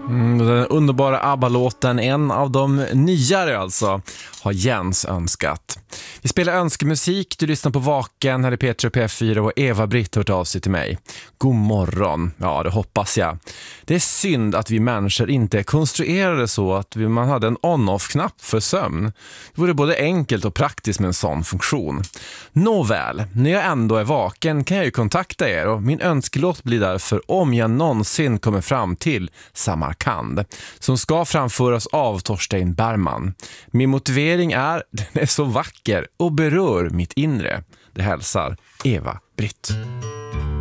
Den underbara ABBA-låten, en av de nyare alltså, har Jens önskat. Vi spelar önskemusik, du lyssnar på Vaken, här är Peter och P4 och Eva-Britt hört av sig till mig. God morgon, ja det hoppas jag. Det är synd att vi människor inte är konstruerade så att man hade en on-off-knapp för sömn. Det vore både enkelt och praktiskt med en sån funktion. Nåväl, när jag ändå är vaken kan jag ju kontakta er och min önskelåt blir därför Om jag någonsin kommer fram till Samarkand, som ska framföras av Torstein Bergman. Min motivering är, den är så vacker och berör mitt inre. Det hälsar Eva-Britt.